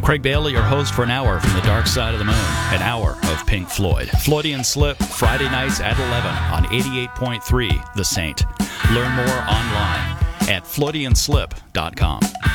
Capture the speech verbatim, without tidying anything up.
Craig Bailey, your host for an hour from the dark side of the moon, an hour of Pink Floyd. Floydian Slip, Friday nights at eleven on eighty-eight point three The Saint. Learn more online at floydian slip dot com.